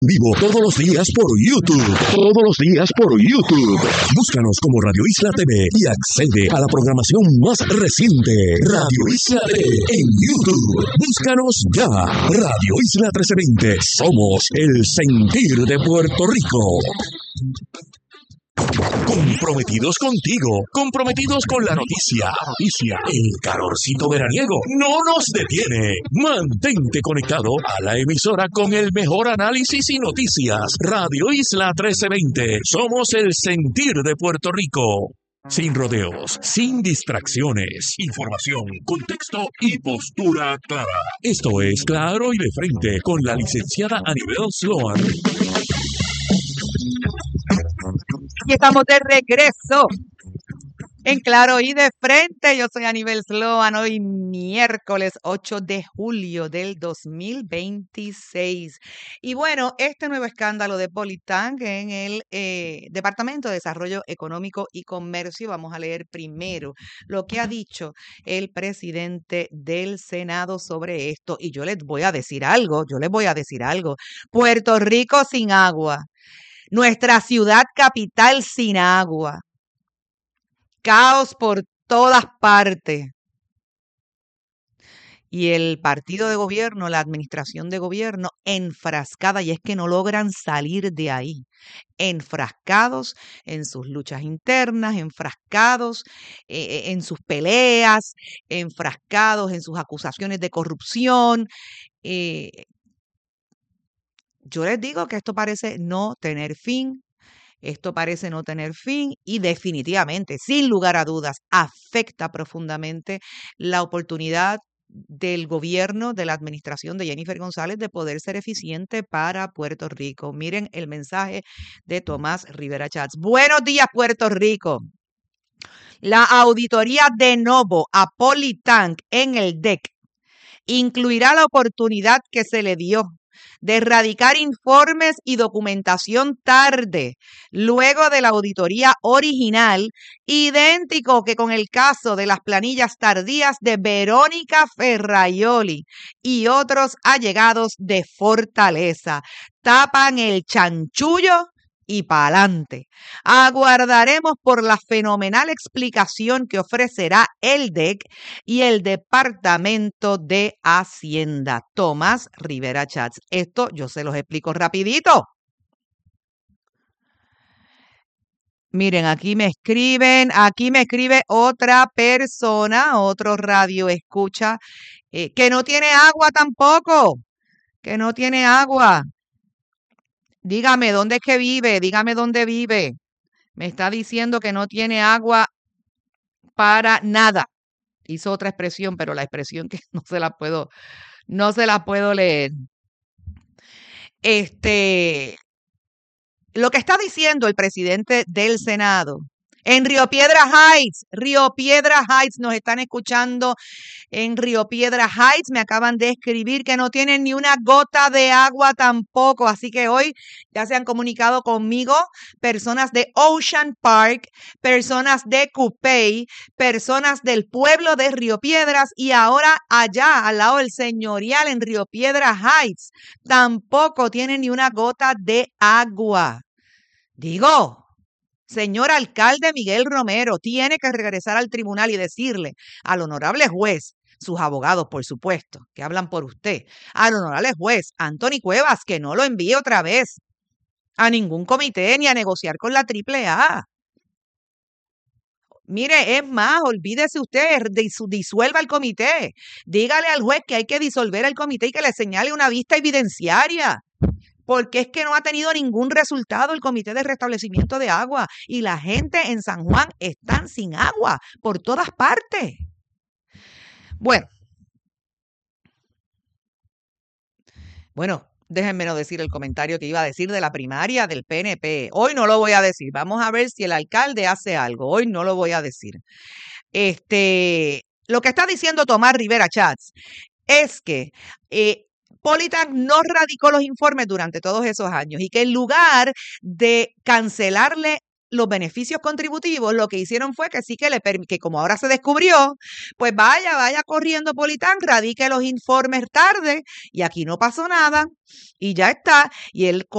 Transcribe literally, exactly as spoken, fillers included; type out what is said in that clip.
Vivo todos los días por YouTube. Todos los días por YouTube. Búscanos como Radio Isla T V y accede a la programación más reciente. Radio Isla T V en YouTube. Búscanos ya. Radio Isla trece veinte. Somos el sentir de Puerto Rico. Comprometidos contigo, comprometidos con la noticia. Noticia. El calorcito veraniego no nos detiene. Mantente conectado a la emisora con el mejor análisis y noticias. Radio Isla trece veinte. Somos el sentir de Puerto Rico. Sin rodeos, sin distracciones, información, contexto y postura clara. Esto es Claro y de Frente con la licenciada Anibel Sloan. Y estamos de regreso en Claro y de Frente. Yo soy Anibel Sloan. Hoy miércoles ocho de julio del dos mil veintiséis. Y bueno, este nuevo escándalo de Politank en el eh, Departamento de Desarrollo Económico y Comercio. Vamos a leer primero lo que ha dicho el presidente del Senado sobre esto. Y yo les voy a decir algo, yo les voy a decir algo. Puerto Rico sin agua. Nuestra ciudad capital sin agua. Caos por todas partes. Y el partido de gobierno, la administración de gobierno, enfrascada, y es que no logran salir de ahí. Enfrascados en sus luchas internas, enfrascados eh, en sus peleas, enfrascados en sus acusaciones de corrupción. Eh, Yo les digo que esto parece no tener fin, esto parece no tener fin y definitivamente, sin lugar a dudas, afecta profundamente la oportunidad del gobierno, de la administración de Jennifer González de poder ser eficiente para Puerto Rico. Miren el mensaje de Tomás Rivera Chats. Buenos días, Puerto Rico. La auditoría de nuevo a Politank en el D E C incluirá la oportunidad que se le dio de erradicar informes y documentación tarde, luego de la auditoría original, idéntico que con el caso de las planillas tardías de Verónica Ferraioli y otros allegados de Fortaleza. Tapan el chanchullo y pa'lante. Aguardaremos por la fenomenal explicación que ofrecerá el D E C y el Departamento de Hacienda. Tomás Rivera Chats. Esto yo se los explico rapidito. Miren, aquí me escriben, aquí me escribe otra persona, otro radio escucha, eh, que no tiene agua tampoco, que no tiene agua. Dígame, ¿dónde es que vive? Dígame dónde vive. Me está diciendo que no tiene agua para nada. Hizo otra expresión, pero la expresión que no se la puedo, no se la puedo leer. Este, lo que está diciendo el presidente del Senado en Río Piedras Heights, Río Piedras Heights, nos están escuchando en Río Piedras Heights, me acaban de escribir que no tienen ni una gota de agua tampoco, así que hoy ya se han comunicado conmigo personas de Ocean Park, personas de Cupey, personas del pueblo de Río Piedras y ahora allá al lado del señorial en Río Piedras Heights, tampoco tienen ni una gota de agua. Digo, señor alcalde Miguel Romero, tiene que regresar al tribunal y decirle al honorable juez, sus abogados, por supuesto, que hablan por usted, al honorable juez Anthony Cuevas, que no lo envíe otra vez a ningún comité ni a negociar con la triple A. Mire, es más, olvídese usted, disuelva el comité. Dígale al juez que hay que disolver el comité y que le señale una vista evidenciaria. Porque es que no ha tenido ningún resultado el Comité de Restablecimiento de Agua y la gente en San Juan están sin agua por todas partes. Bueno, bueno, déjenme no decir el comentario que iba a decir de la primaria del P N P. Hoy no lo voy a decir. Vamos a ver si el alcalde hace algo. Hoy no lo voy a decir. Este, lo que está diciendo Tomás Rivera Chats es que eh, Politank no radicó los informes durante todos esos años y que en lugar de cancelarle los beneficios contributivos, lo que hicieron fue que sí que le que como ahora se descubrió, pues vaya, vaya corriendo Politank, radique los informes tarde y aquí no pasó nada y ya está. Y él